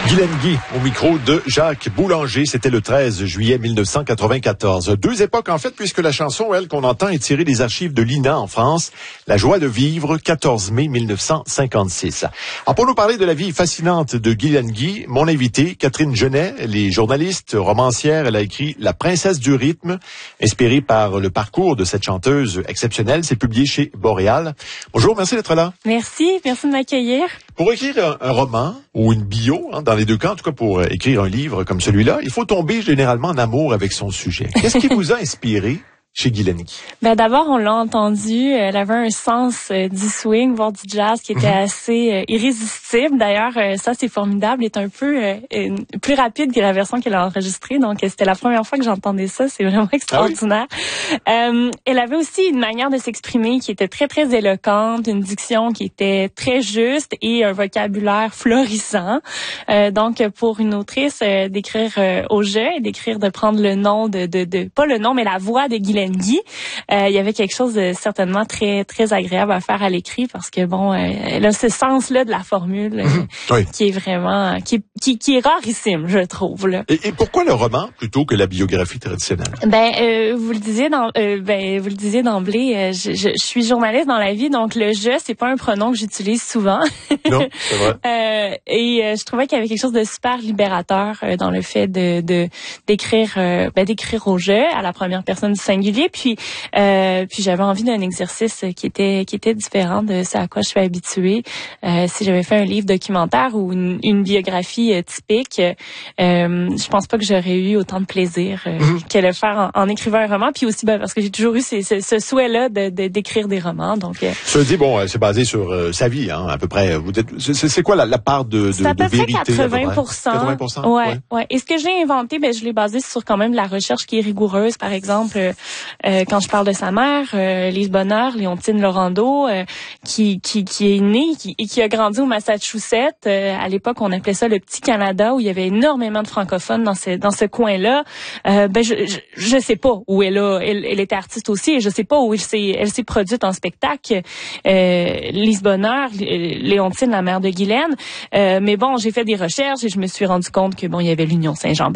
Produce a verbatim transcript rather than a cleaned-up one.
Guylaine Guy, au micro de Jacques Boulanger. C'était le treize juillet mille neuf cent quatre-vingt-quatorze. Deux époques, en fait, puisque la chanson, elle, qu'on entend est tirée des archives de l'I N A en France. La joie de vivre, quatorze mai mille neuf cent cinquante-six. Alors, pour nous parler de la vie fascinante de Guylaine Guy, mon invitée, Catherine Genet, elle est journaliste, romancière. Elle a écrit La princesse du rythme, inspirée par le parcours de cette chanteuse exceptionnelle. C'est publié chez Boréal. Bonjour, merci d'être là. Merci, merci de m'accueillir. Pour écrire un, un roman ou une bio, hein, dans les deux cas, en tout cas pour euh, écrire un livre comme celui-là, il faut tomber généralement en amour avec son sujet. Qu'est-ce qui vous a inspiré chez Guylaine Guy? Ben d'abord, on l'a entendu, elle avait un sens euh, du swing, voire du jazz qui était mm-hmm. assez euh, irrésistible. D'ailleurs, euh, ça c'est formidable, est un peu euh, une, plus rapide que la version qu'elle a enregistrée. Donc c'était la première fois que j'entendais ça, c'est vraiment extraordinaire. Ah oui? euh, elle avait aussi une manière de s'exprimer qui était très très éloquente, une diction qui était très juste et un vocabulaire florissant. Euh, donc pour une autrice, euh, d'écrire euh, au jeu, d'écrire, de prendre le nom de, de, de pas le nom mais la voix de Guylaine Guy. Euh, il y avait quelque chose de certainement très très agréable à faire à l'écrit parce que bon, euh, elle a ce sens-là de la formule euh, oui. qui est vraiment qui, qui qui est rarissime, je trouve là. Et, et pourquoi le roman plutôt que la biographie traditionnelle? Ben euh, vous le disiez dans euh, ben vous le disiez d'emblée, euh, je, je, je suis journaliste dans la vie, donc le je c'est pas un pronom que j'utilise souvent. Non, c'est vrai. euh, et euh, je trouvais qu'il y avait quelque chose de super libérateur euh, dans le fait de de d'écrire euh, ben d'écrire au jeu à la première personne du singulier. Puis, euh, puis j'avais envie d'un exercice qui était qui était différent de ce à quoi je suis habituée. Euh, si j'avais fait un livre documentaire ou une, une biographie euh, typique, euh, je pense pas que j'aurais eu autant de plaisir euh, mm-hmm. que le faire en, en écrivant un roman. Puis aussi, ben, parce que j'ai toujours eu ces, ce, ce souhait-là de, de d'écrire des romans. Donc, euh, je dis bon, c'est basé sur euh, sa vie, hein, à peu près. Vous êtes, c'est, c'est quoi la, la part de, de, c'est à peu de près vérité? quatre-vingts pour cent. quatre-vingts pour cent. Ouais, ouais. ouais. Et ce que j'ai inventé, ben je l'ai basé sur quand même la recherche qui est rigoureuse. Par exemple. Euh, Euh, quand je parle de sa mère, euh, Lise Bonheur, Léontine Laurando, euh, qui, qui qui est née qui, et qui a grandi au Massachusetts. Euh, à l'époque, on appelait ça le petit Canada, où il y avait énormément de francophones dans ce dans ce coin-là. Euh, ben je, je je sais pas où elle a, elle, elle était artiste aussi, et je sais pas où elle s'est elle s'est produite en spectacle. Euh, Lise Bonheur, Léontine, la mère de Guylaine. Euh, mais bon, j'ai fait des recherches et je me suis rendu compte que bon, il y avait l'Union Saint-Jean.